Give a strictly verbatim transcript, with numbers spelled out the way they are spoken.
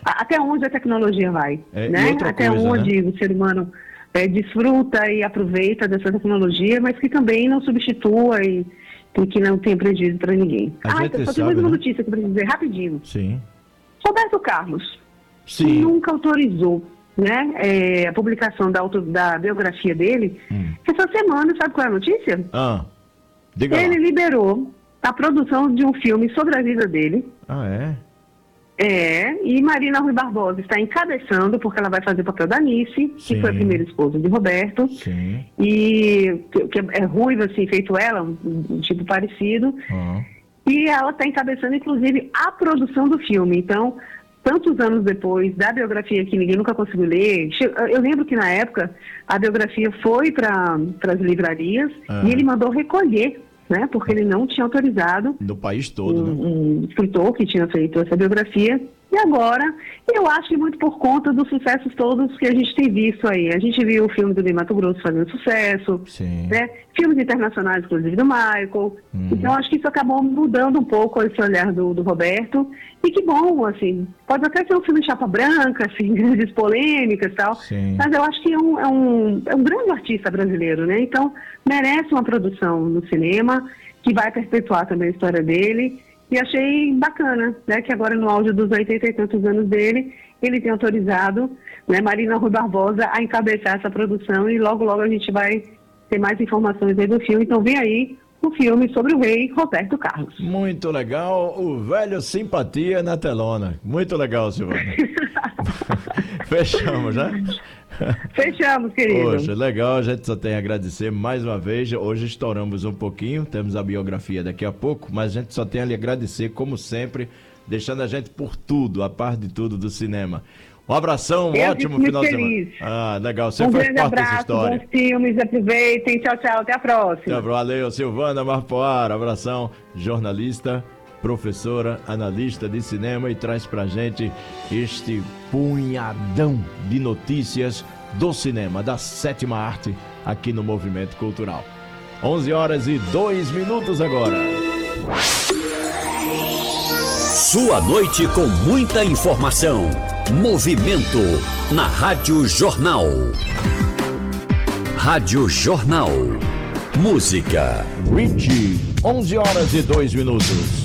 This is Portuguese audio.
até onde a tecnologia vai, é, né? Até coisa, onde né? o ser humano é, desfruta e aproveita dessa tecnologia, mas que também não substitua e, e que não tem prejuízo para ninguém. A Ah, gente então, só tem sabe, mais uma né? notícia que eu preciso dizer rapidinho. Sim. Roberto Carlos Sim. nunca autorizou, né, é, a publicação da, auto, da biografia dele. Hum. Essa semana, sabe qual é a notícia? Ah, diga Ele lá. liberou a produção de um filme sobre a vida dele. Ah, é? É, e Marina Rui Barbosa está encabeçando, porque ela vai fazer o papel da Nice, que foi a primeira esposa de Roberto. Sim. E que é ruiva, assim, feito ela, um, um tipo parecido. Ah. E ela está encabeçando, inclusive, a produção do filme. Então, tantos anos depois da biografia que ninguém nunca conseguiu ler, eu lembro que na época a biografia foi para as livrarias ah. e ele mandou recolher, né, porque ele não tinha autorizado no país todo, um, né? um escritor que tinha feito essa biografia. E agora, eu acho que muito por conta dos sucessos todos que a gente tem visto aí. A gente viu o filme do Ney Matogrosso fazendo sucesso, né? Filmes internacionais, inclusive, do Michael. Hum. Então, acho que isso acabou mudando um pouco esse olhar do, do Roberto. E que bom, assim, pode até ser um filme chapa branca, assim, grandes polêmicas e tal, Sim. mas eu acho que é um, é, um, é um grande artista brasileiro, né? Então, merece uma produção no cinema, que vai perpetuar também a história dele. E achei bacana, né, que agora no auge dos oitenta e tantos anos dele, ele tem autorizado, né, Marina Rui Barbosa a encabeçar essa produção e logo, logo a gente vai ter mais informações aí do filme. Então vem aí o filme sobre o rei Roberto Carlos. Muito legal, o velho simpatia na telona. Muito legal, Silvana. Fechamos, né? Fechamos, querido. Poxa, legal, a gente só tem a agradecer mais uma vez. Hoje estouramos um pouquinho, temos a biografia daqui a pouco, mas a gente só tem a lhe agradecer, como sempre, deixando a gente por tudo, a par de tudo do cinema. Um abração, um Eu ótimo final de semana. Ah, legal, você um faz grande parte abraço, dessa história. Bons filmes, aproveitem, tchau, tchau, até a próxima. Valeu, Silvana Marpoara, abração, jornalista, professora, analista de cinema e traz pra gente este punhadão de notícias do cinema, da sétima arte aqui no Movimento Cultural. onze horas e dois minutos agora. Sua noite com muita informação. Movimento na Rádio Jornal. Rádio Jornal. Música. Richie, onze horas e dois minutos.